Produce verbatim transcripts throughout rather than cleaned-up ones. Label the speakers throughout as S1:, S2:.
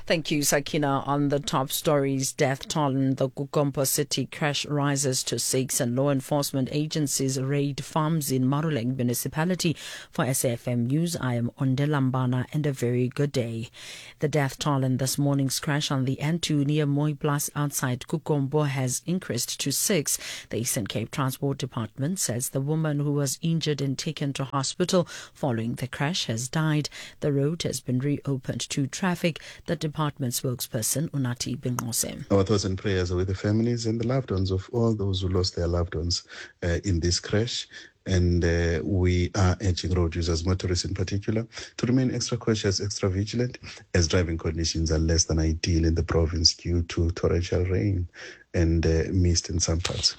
S1: Thank you, Sakina. On the top stories, death toll in the Gugompo City crash rises to six and law enforcement agencies raid farms in Maruleng municipality. For S A F M News, I am Onde Lambana and a very good day. The death toll in this morning's crash on the N two near Mooiplaas outside Gugompo has increased to six. The Eastern Cape Transport Department says the woman who was injured and taken to hospital following the crash has died. The road has been reopened to traffic. The department spokesperson Unati Bingose.
S2: Our thoughts and prayers are with the families and the loved ones of all those who lost their loved ones uh, in this crash. And uh, we are urging road users, motorists in particular, to remain extra cautious, extra vigilant, as driving conditions are less than ideal in the province due to torrential rain and uh, mist in some parts.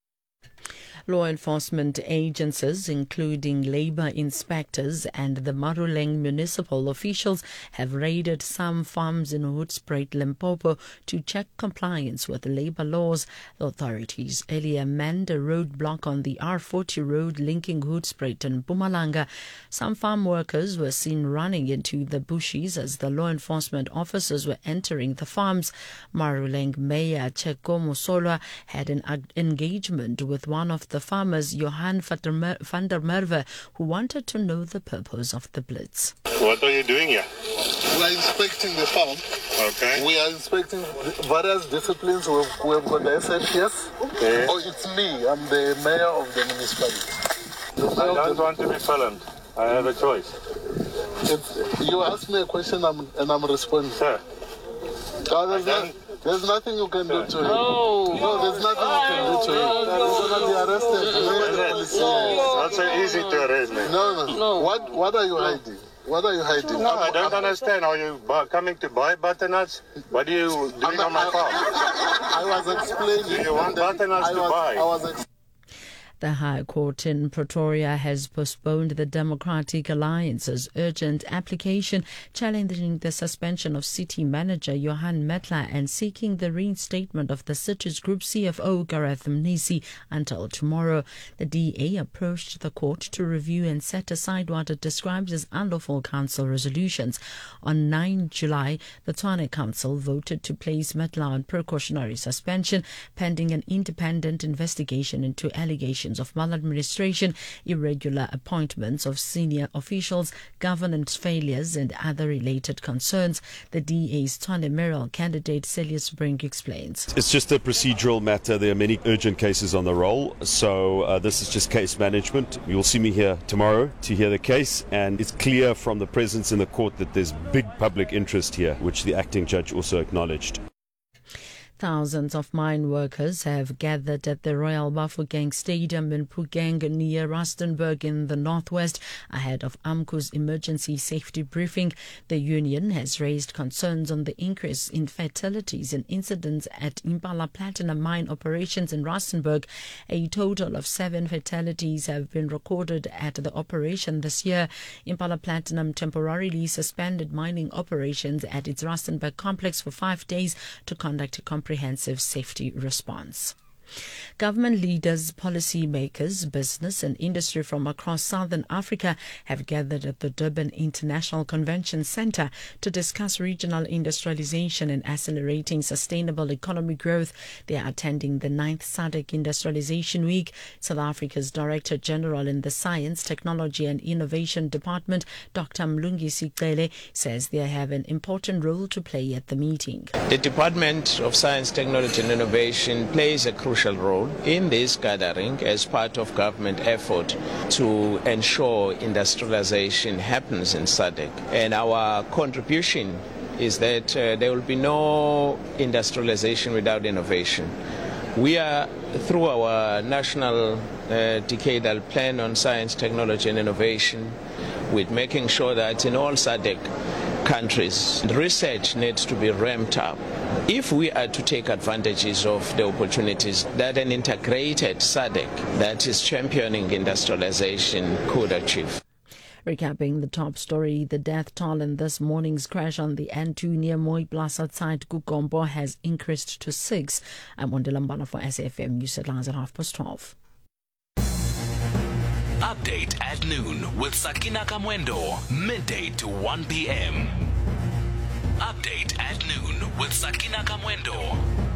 S1: Law enforcement agencies, including labour inspectors and the Maruleng municipal officials, have raided some farms in Hoedspruit, Limpopo to check compliance with labour laws. The authorities earlier manned a roadblock on the R forty road linking Hoedspruit and Mpumalanga. Some farm workers were seen running into the bushes as the law enforcement officers were entering the farms. Maruleng Mayor Cheko Musolwa had an engagement with one of the farmers, Johan van der Merwe, who wanted to know the purpose of the blitz.
S3: What are you doing here?
S4: We are inspecting the farm.
S3: Okay.
S4: We are inspecting various disciplines. We've, we've got the S H S.
S3: Okay.
S4: Oh, it's me. I'm the mayor of the municipality.
S3: I don't want to be filmed. I have a choice.
S4: It's, you ask me a question I'm, and I'm responding.
S3: Sir.
S4: Oh, there's, no, there's nothing you can do to him.
S3: No.
S4: No, there's nothing you can do to him. He's going to be arrested.
S3: It's not so easy to arrest me.
S4: No, no, no. What, what are you hiding? What are you hiding?
S3: No,
S4: I'm,
S3: I don't
S4: I'm,
S3: understand. Are you bu- coming to buy butternuts? What are you doing
S4: I'm,
S3: on my
S4: I'm,
S3: farm?
S4: I was explaining.
S3: Do you want butternuts
S4: I
S3: to
S4: was,
S3: buy?
S4: I was ex-
S1: The High Court in Pretoria has postponed the Democratic Alliance's urgent application challenging the suspension of city manager Johan Metler and seeking the reinstatement of the Citrus Group C F O Gareth Mnisi until tomorrow. The D A approached the court to review and set aside what it describes as unlawful council resolutions. On the ninth of July, the Tshwane Council voted to place Metler on precautionary suspension pending an independent investigation into allegations of maladministration, irregular appointments of senior officials, governance failures and other related concerns. The D A's Tshwane mayoral candidate Celius Brink explains.
S5: It's just a procedural matter. There are many urgent cases on the roll, so uh, this is just case management. You'll see me here tomorrow to hear the case, and it's clear from the presence in the court that there's big public interest here, which the acting judge also acknowledged.
S1: Thousands of mine workers have gathered at the Royal Bafokeng Stadium in Phokeng near Rustenburg in the northwest ahead of AMCU's emergency safety briefing. The union has raised concerns on the increase in fatalities and incidents at Impala Platinum mine operations in Rustenburg. A total of seven fatalities have been recorded at the operation this year. Impala Platinum temporarily suspended mining operations at its Rustenburg complex for five days to conduct a comprehensive comprehensive safety response. Government leaders, policy makers, business and industry from across Southern Africa have gathered at the Durban International Convention Centre to discuss regional industrialization and accelerating sustainable economic growth. They are attending the ninth S A D C Industrialization Week. South Africa's Director General in the Science, Technology and Innovation Department, Doctor Mlungi Sicele, says they have an important role to play at the meeting.
S6: The Department of Science, Technology and Innovation plays a crucial role in this gathering as part of government effort to ensure industrialization happens in S A D C. And our contribution is that uh, there will be no industrialization without innovation. We are, through our national uh, decadal plan on science, technology and innovation, with making sure that in all S A D C countries, research needs to be ramped up. If we are to take advantages of the opportunities that an integrated S A D C that is championing industrialization could achieve.
S1: Recapping the top story, the death toll in this morning's crash on the N two near Mooiplaas outside Gugompo has increased to six. I'm Wanda Lambana for S A F M News Headlines at half past twelve.
S7: Update at noon with Sakina Kamwendo, midday to one p.m. Update at noon with Sakina Kamwendo.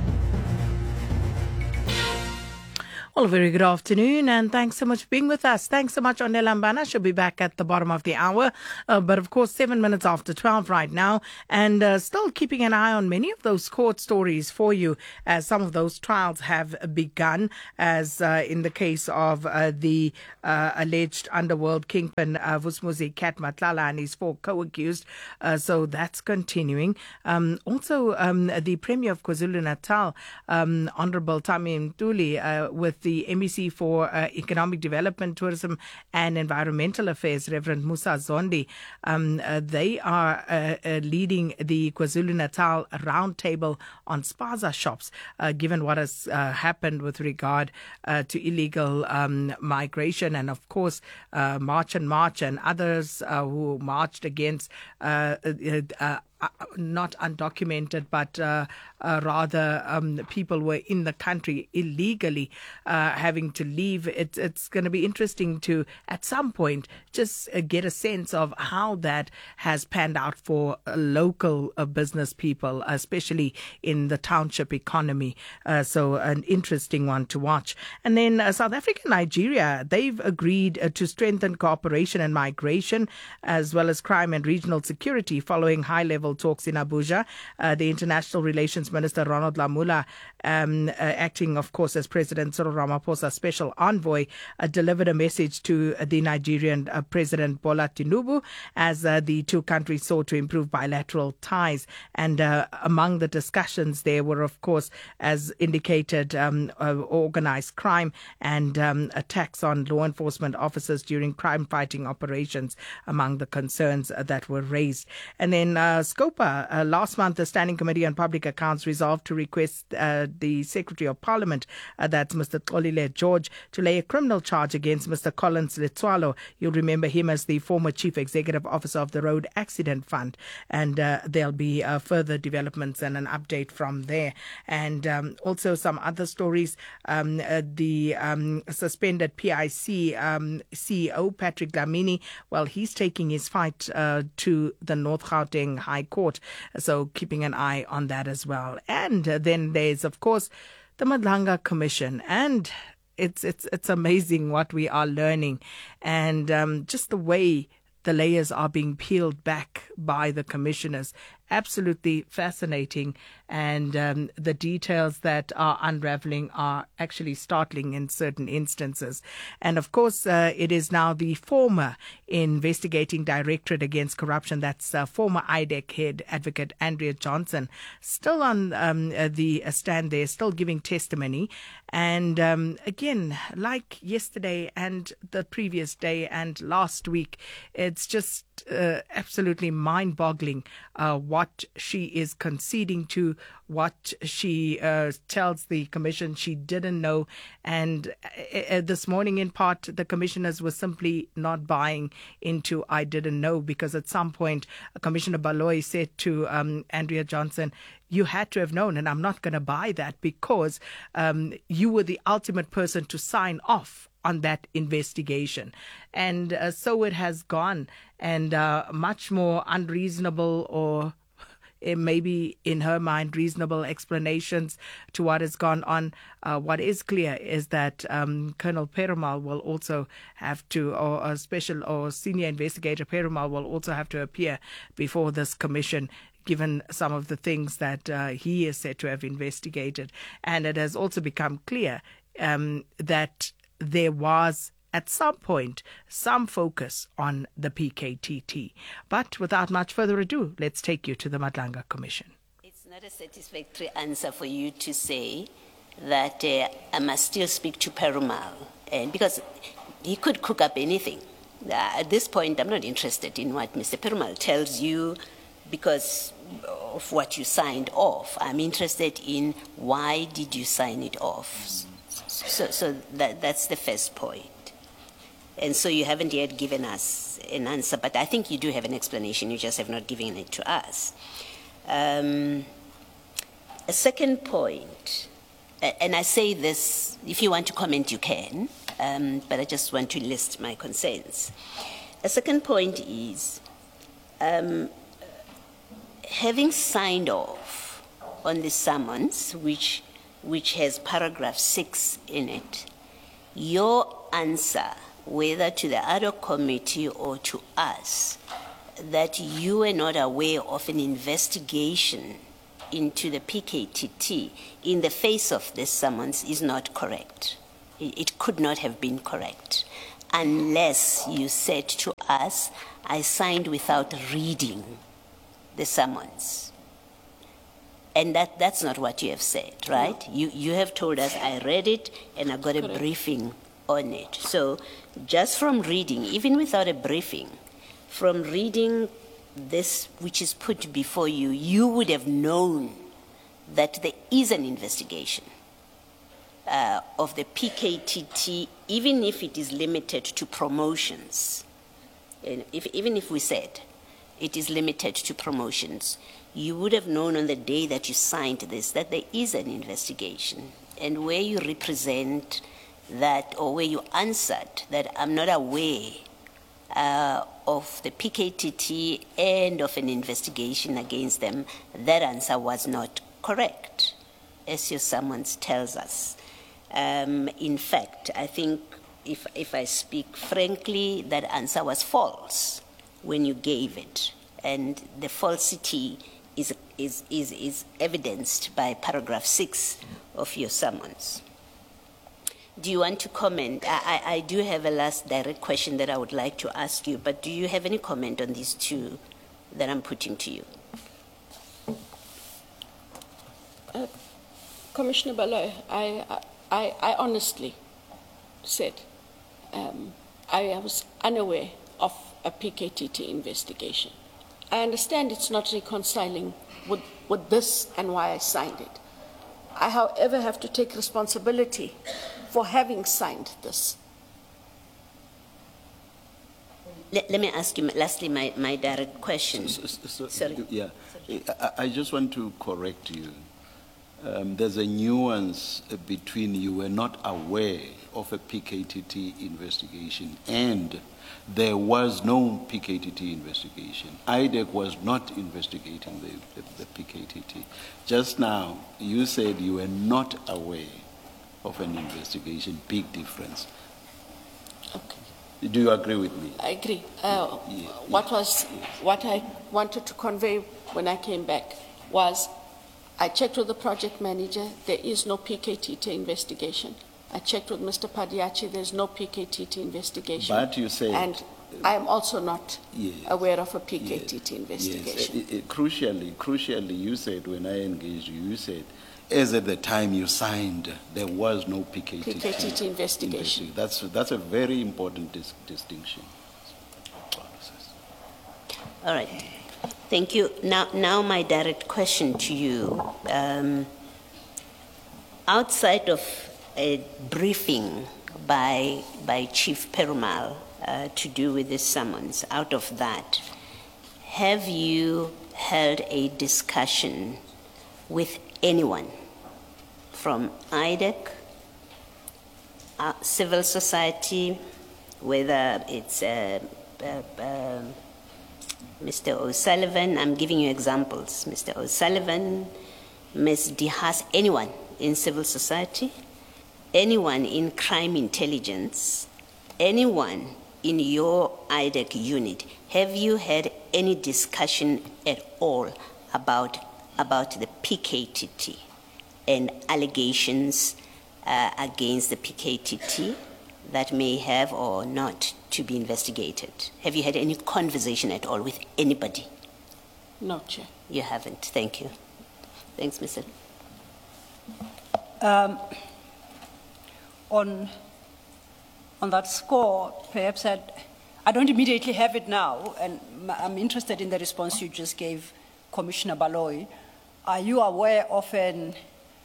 S8: Well, a very good afternoon, and thanks so much for being with us. Thanks so much, Onela Mbana. She'll be back at the bottom of the hour. Uh, but, of course, seven minutes after twelve right now, and uh, still keeping an eye on many of those court stories for you, as some of those trials have begun, as uh, in the case of uh, the uh, alleged underworld kingpin, uh, Vusumuzi Cat Matlala, and his four co-accused. Uh, so that's continuing. Um, also, um, the Premier of KwaZulu-Natal, um, Honorable Tami Mtuli, uh, with the M E C for uh, Economic Development, Tourism and Environmental Affairs, Reverend Musa Zondi. Um, uh, they are uh, uh, leading the KwaZulu-Natal roundtable on spaza shops, uh, given what has uh, happened with regard uh, to illegal um, migration, and of course uh, March and March and others uh, who marched against uh, uh, uh, Uh, not undocumented, but uh, uh, rather um, people were in the country illegally, uh, having to leave. It, it's going to be interesting to, at some point, just uh, get a sense of how that has panned out for uh, local uh, business people, especially in the township economy. Uh, so an interesting one to watch. And then uh, South Africa and Nigeria, they've agreed uh, to strengthen cooperation and migration, as well as crime and regional security, following high-level talks in Abuja. Uh, the International Relations Minister Ronald Lamula, um, uh, acting, of course, as President Cyril Ramaphosa's special envoy, uh, delivered a message to uh, the Nigerian uh, President Bola Tinubu as uh, the two countries sought to improve bilateral ties. And uh, among the discussions there were, of course, as indicated, um, uh, organized crime and um, attacks on law enforcement officers during crime-fighting operations, among the concerns uh, that were raised. And then uh, SCOPA, uh, last month, the Standing Committee on Public Accounts resolved to request uh, the Secretary of Parliament, uh, that's Mister Xolile George, to lay a criminal charge against Mister Collins Letswalo. You'll remember him as the former Chief Executive Officer of the Road Accident Fund. And uh, there'll be uh, further developments and an update from there. And um, also some other stories. Um, uh, the um, suspended P I C um, C E O, Patrick Dlamini, well, he's taking his fight uh, to the North Gauteng High Court. So keeping an eye on that as well. And uh, then there's, of course, the Madlanga Commission. And it's it's it's amazing what we are learning, and um, just the way the layers are being peeled back by the commissioners. Absolutely fascinating, and um, the details that are unraveling are actually startling in certain instances. And of course, uh, it is now the former Investigating Directorate Against Corruption, that's uh, former I D E C head Advocate Andrea Johnson, still on um, uh, the stand there, still giving testimony. And um, again, like yesterday and the previous day and last week, it's just uh, absolutely mind-boggling uh, what she is conceding to, what she uh, tells the commission she didn't know. And uh, this morning, in part, the commissioners were simply not buying into I didn't know, because at some point, Commissioner Baloyi said to um, Andrea Johnson, you had to have known, and I'm not going to buy that, because um, you were the ultimate person to sign off on that investigation. And uh, so it has gone, and uh, much more unreasonable, or maybe in her mind reasonable explanations to what has gone on. Uh, what is clear is that um, Colonel Perumal will also have to, or a special or senior investigator Perumal will also have to appear before this commission, given some of the things that uh, he is said to have investigated. And it has also become clear um, that there was, at some point, some focus on the P K T T. But without much further ado, let's take you to the Madlanga Commission.
S9: It's not a satisfactory answer for you to say that uh, I must still speak to Perumal, and because he could cook up anything. Uh, at this point, I'm not interested in what Mister Perumal tells you because of what you signed off. I'm interested in why did you sign it off. So, so that, that's the first point. And so you haven't yet given us an answer, but I think you do have an explanation. You just have not given it to us. Um, a second point, and I say this, if you want to comment, you can, um, but I just want to list my concerns. A second point is, um, having signed off on the summons, which, which has paragraph six in it, your answer, whether to the ad hoc committee or to us, that you were not aware of an investigation into the P K T T in the face of this summons is not correct. It, it could not have been correct unless you said to us, I signed without reading the summons. And that, that's not what you have said, right? No. You, you have told us, I read it and I got a Correct. briefing on it. So just from reading, even without a briefing, from reading this which is put before you, you would have known that there is an investigation uh, of the P K T T, even if it is limited to promotions. And if, even if we said it is limited to promotions, you would have known on the day that you signed this that there is an investigation. And where you represent that, or where you answered that I'm not aware uh, of the P K T T and of an investigation against them, that answer was not correct, as your summons tells us. Um, in fact, I think if, if I speak frankly, that answer was false when you gave it. And the falsity is, is, is, is evidenced by paragraph six of your summons. Do you want to comment? I, I, I do have a last direct question that I would like to ask you, but do you have any comment on these two that I'm putting to you?
S10: Uh, Commissioner Baloyi, I, I, I honestly said um, I was unaware of a P K T T investigation. I understand it's not reconciling with, with this and why I signed it. I, however, have to take responsibility for having signed this.
S9: Let, let me ask you, lastly, my, my direct question.
S11: So, so, so,
S9: Sorry.
S11: Yeah, I, I just want to correct you. Um, there's a nuance between you were not aware of a P K T T investigation and there was no P K T T investigation. I D E C was not investigating the, the, the P K T T. Just now, you said you were not aware of an investigation. Big difference.
S10: Okay.
S11: Do you agree with me?
S10: I agree. Uh, yeah, what was what I wanted to convey when I came back was I checked with the project manager. There is no P K T T investigation. I checked with Mister Padiachi. There's no P K T T investigation.
S11: But you said,
S10: and I am also not
S11: yes,
S10: aware of a P K T T
S11: yes,
S10: investigation.
S11: Yes. It, it, crucially, crucially, you said when I engaged you, you said, as at the time you signed, there was no P K T T,
S10: P K T T investigation.
S11: That's that's a very important dis distinction.
S9: All right. Thank you. Now, now my direct question to you. Um, outside of a briefing by, by Chief Perumal uh, to do with this summons, out of that, have you held a discussion with anyone from I D E C, uh, civil society, whether it's uh, uh, uh, Mister O'Sullivan, I'm giving you examples, Mister O'Sullivan, Miz Dihas, anyone in civil society, anyone in crime intelligence, anyone in your I D E C unit, have you had any discussion at all about, about the P K T T and allegations uh, against the P K T T that may have or not to be investigated? Have you had any conversation at all with anybody?
S10: No, Chair.
S9: You haven't. Thank you. Thanks, Mister
S12: Um, on, on that score, perhaps I'd, I don't immediately have it now, and I'm interested in the response you just gave Commissioner Baloyi. Are you aware of an,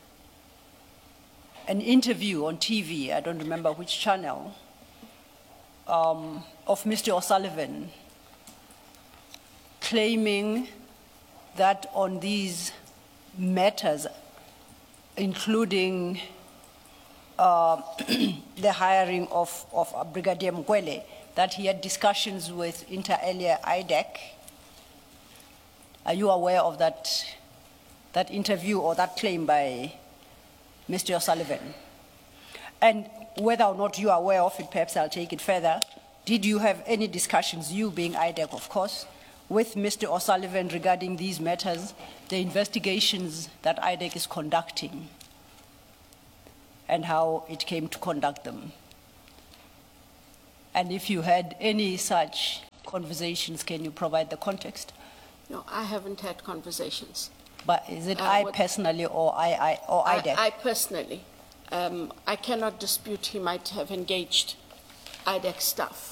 S12: an interview on T V, I don't remember which channel, um, of Mister O'Sullivan claiming that on these matters, including uh, the hiring of, of Brigadier Mkwele, that he had discussions with inter alia I D E C Are you aware of that, that interview or that claim by Mister O'Sullivan? And whether or not you are aware of it, perhaps I'll take it further. Did you have any discussions, you being I D E C, of course, with Mister O'Sullivan regarding these matters, the investigations that I D E C is conducting, and how it came to conduct them? And if you had any such conversations, can you provide the context?
S10: No, I haven't had conversations.
S12: But is it
S10: Uh,
S12: I
S10: what-
S12: personally or I, I or I D E C?
S10: I, I personally, um, I cannot dispute he might have engaged I D E C staff.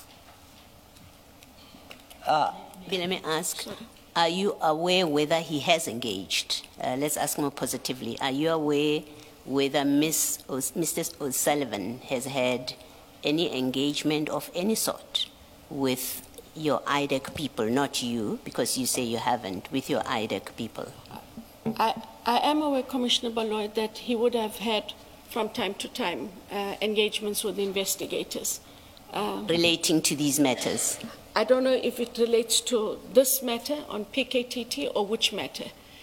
S9: Uh, let me ask, are you aware whether he has engaged? Uh, let's ask more positively. Are you aware whether Miss o- Mister O'Sullivan has had any engagement of any sort with your I D E C people, not you, because you say you haven't, with your I D E C people?
S10: I, I am aware, Commissioner Baloy, that he would have had, from time to time, uh, engagements with investigators. Um,
S9: Relating to these matters?
S10: I don't know if it relates to this matter on P K T T or which matter.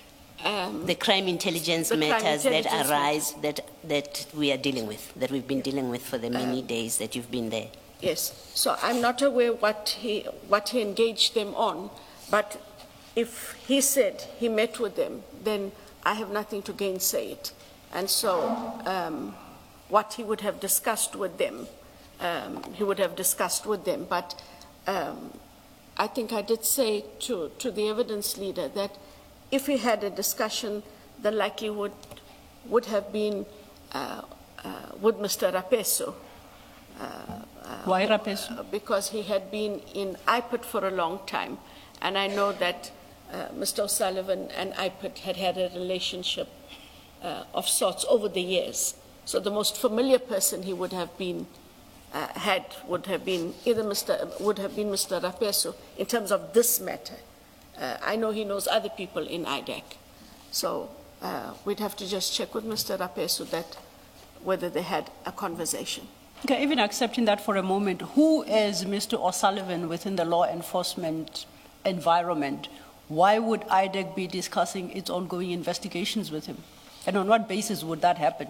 S10: Um,
S9: the crime intelligence
S10: the crime
S9: matters
S10: intelligence
S9: that arise, that, that we are dealing with, that we've been dealing with for the many
S10: Uh,
S9: days that you've been there.
S10: Yes, so I'm not aware what he, what he engaged them on, but if he said he met with them, then I have nothing to gainsay it. And so um, what he would have discussed with them, um, he would have discussed with them. But um, I think I did say to, to the evidence leader that if he had a discussion, the likelihood would have been uh, uh, with Mister Rapeso. Uh, uh,
S12: Why Rapeso?
S10: Because he had been in I P I D for a long time, and I know that uh, Mister O'Sullivan and I P I D had had a relationship uh, of sorts over the years. So the most familiar person he would have been uh, had would have been either Mister would have been Mister Rapeso in terms of this matter. Uh, I know he knows other people in I D E C, so uh, we'd have to just check with Mister Rapeso that whether they had a conversation.
S12: Okay, even accepting that for a moment, who is Mister O'Sullivan within the law enforcement environment? Why would I D E C be discussing its ongoing investigations with him? And on what basis would that happen?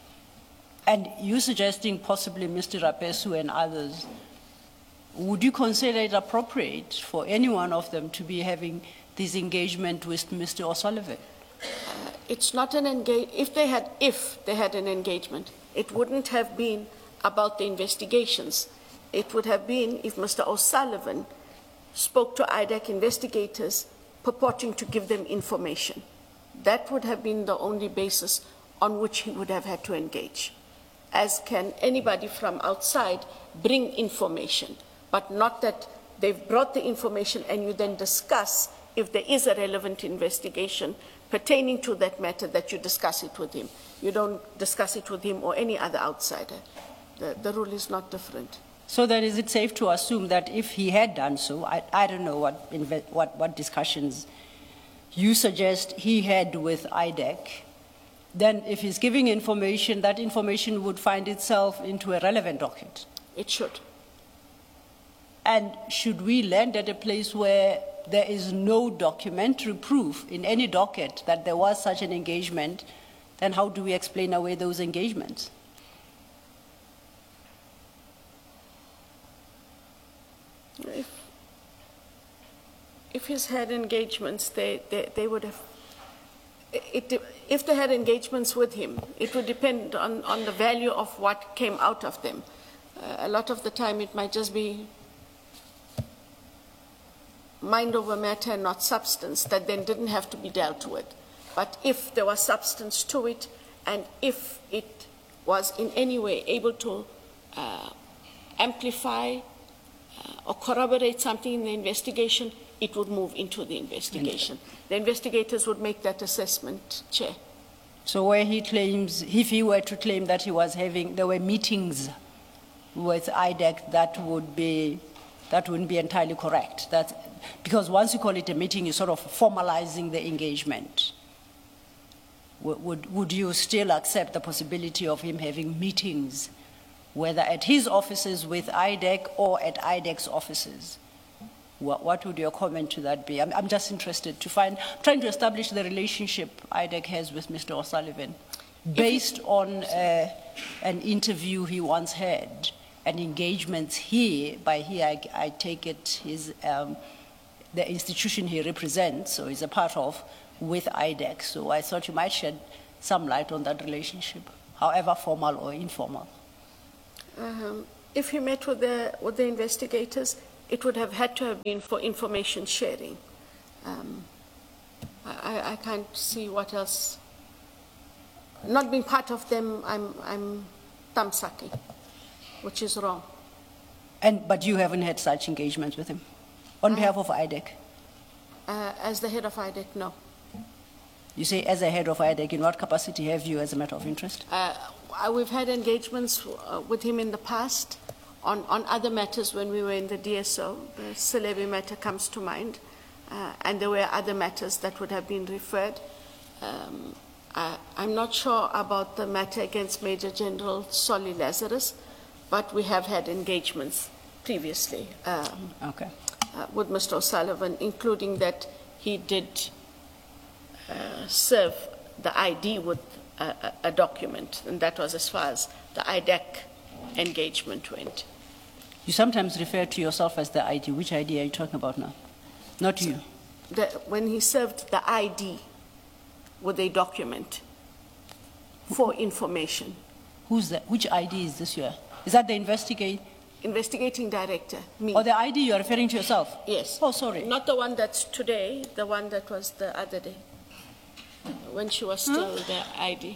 S12: And you suggesting possibly Mister Rapesu and others, would you consider it appropriate for any one of them to be having this engagement with Mister O'Sullivan?
S10: Uh, it's not an engage. If they had, if they had an engagement, it wouldn't have been about the investigations. It would have been if Mister O'Sullivan spoke to I D E C investigators purporting to give them information. That would have been the only basis on which he would have had to engage. As can anybody from outside bring information, but not that they've brought the information and you then discuss if there is a relevant investigation pertaining to that matter, that you discuss it with him. You don't discuss it with him or any other outsider. The, the rule is not different.
S12: So then is it safe to assume that if he had done so, I, I don't know what, what, what discussions you suggest he had with I D E C, then if he's giving information, that information would find itself into a relevant docket?
S10: It should.
S12: And should we land at a place where there is no documentary proof in any docket that there was such an engagement, then how do we explain away those engagements?
S10: If, if he's had engagements, they, they, they would have, it, if they had engagements with him, it would depend on, on the value of what came out of them. Uh, a lot of the time it might just be mind over matter and not substance that then didn't have to be dealt with. But if there was substance to it, and if it was in any way able to uh, amplify uh, or corroborate something in the investigation, it would move into the investigation. Mm-hmm. The investigators would make that assessment, Chair.
S12: So where he claims, if he were to claim that he was having, there were meetings with I D E C, that would be, that wouldn't be entirely correct. That's, because once you call it a meeting, you're sort of formalizing the engagement. Would, would, would you still accept the possibility of him having meetings, whether at his offices with I D E C or at I D E C's offices, What, what would your comment to that be? I'm, I'm just interested to find, trying to establish the relationship I D E C has with Mister O'Sullivan based on uh, an interview he once had and engagements here. By here, I, I take it his, um, the institution he represents, or is a part of, with I D E C. So I thought you might shed some light on that relationship, however formal or informal.
S10: Um, if he met with the, with the investigators, it would have had to have been for information sharing. Um, I, I can't see what else. Not being part of them, I'm, I'm thumb-sucking, which is wrong.
S12: And, but you haven't had such engagements with him on behalf of I D E C?
S10: Uh, as the head of I D E C, no.
S12: You say as a head of I D E C, in what capacity have you as a matter of interest?
S10: Uh, we've had engagements uh, with him in the past on, on other matters when we were in the D S O. The Selebi matter comes to mind, uh, and there were other matters that would have been referred. Um, I, I'm not sure about the matter against Major General Solly Lazarus, but we have had engagements previously um,
S12: okay.
S10: uh, with Mister O'Sullivan, including that he did uh, serve the I D with a, a, a document, and that was as far as the I D E C engagement went.
S12: You sometimes refer to yourself as the I D. Which I D are you talking about now? Not you.
S10: The, when he served the I D with a document for information.
S12: Who's that? Which I D is this year? Is that the investigate?
S10: Investigating director, me.
S12: Or the I D you are referring to yourself?
S10: Yes.
S12: Oh, sorry.
S10: Not the one that's today, the one that was the other day, when she was still hmm? the I D.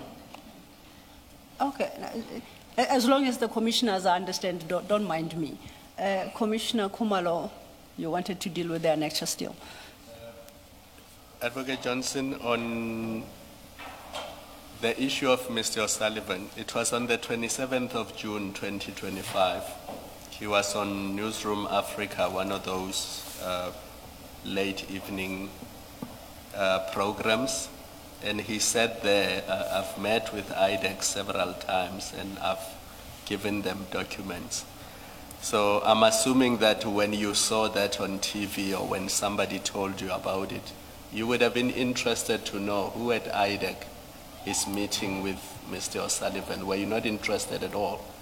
S12: Okay. As long as the commissioners understand, don't, don't mind me. Uh, Commissioner Khumalo, you wanted to deal with the annexure still.
S13: Advocate Johnson, on the issue of Mister O'Sullivan, it was on the twenty-seventh of June twenty twenty-five. He was on Newsroom Africa, one of those uh, late evening uh, programs, and he said there, uh, I've met with I D E C several times and I've given them documents. So I'm assuming that when you saw that on T V or when somebody told you about it, you would have been interested to know who at I D E C is meeting with Mister O'Sullivan. Were you not interested at all?